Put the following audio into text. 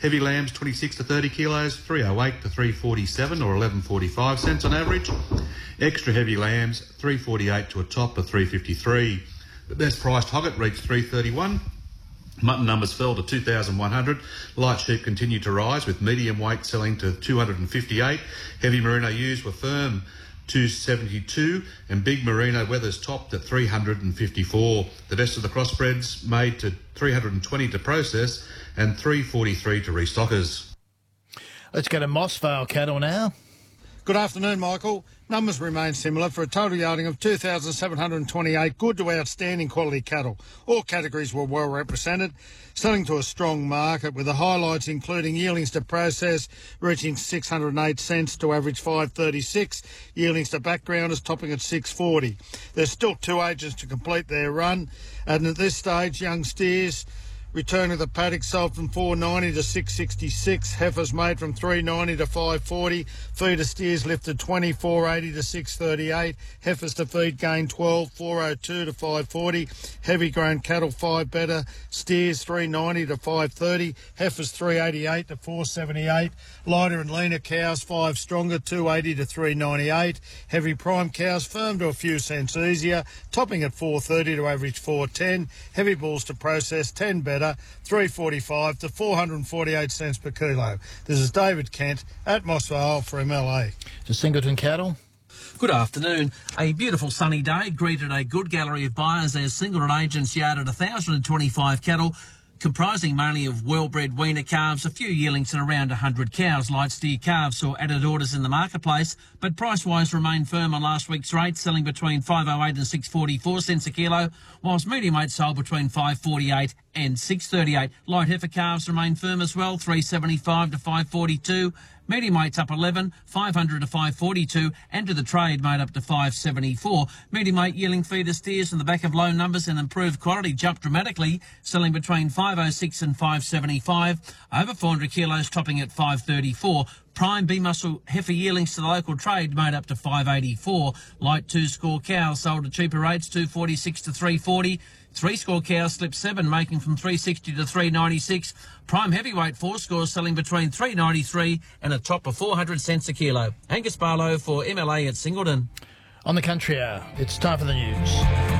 Heavy lambs 26 to 30 kilos, 308 to 347 or 11.45 cents on average. Extra heavy lambs 348 to a top of 353. The best priced hogget reached 331. Mutton numbers fell to 2,100. Light sheep continued to rise, with medium weight selling to 258. Heavy merino ewes were firm, 272, and big merino wethers topped at 354. The best of the crossbreds made to 320 to process and 343 to restockers. Let's go to Mossvale cattle now. Good afternoon, Michael. Numbers remain similar for a total yarding of 2,728 good to outstanding quality cattle. All categories were well represented, selling to a strong market, with the highlights including yearlings to process reaching 608 cents to average 536, yearlings to backgrounders topping at 640. There's still 2 ages to complete their run, and at this stage, young steers returning the paddock sold from 490 to 666. Heifers made from 390 to 540. Feeder steers lifted 20, 480 to 638. Heifers to feed gained 12, 402 to 540. Heavy grown cattle 5 better. Steers 390 to 530. Heifers 388 to 478. Lighter and leaner cows 5 stronger, 280 to 398. Heavy prime cows firm to a few cents easier, topping at 430 to average 410. Heavy bulls to process 10 better, 345 to 448 cents per kilo. This is David Kent at Moss Vale for MLA. To Singleton cattle. Good afternoon. A beautiful sunny day greeted a good gallery of buyers as Singleton agents yarded 1,025 cattle, comprising mainly of well-bred weaner calves, a few yearlings and around 100 cows. Light steer calves saw added orders in the marketplace, but price-wise remained firm on last week's rates, selling between 508 and 644 cents a kilo, whilst medium weight sold between 548 and 638. Light heifer calves remain firm as well, 375 to 542. Medium weights up 11, 500 to 542, and to the trade made up to 574. Medium weight yearling feeder steers on the back of low numbers and improved quality jumped dramatically, selling between 506 and 575. Over 400 kilos topping at 534. Prime B-muscle heifer yearlings to the local trade made up to 584. Light 2-score cows sold at cheaper rates, 246 to 340. 3-score cows slipped 7, making from 360 to 396. Prime heavyweight 4 scores selling between 393 and a top of 400 cents a kilo. Angus Barlow for MLA at Singleton. On the Country Hour, it's time for the news.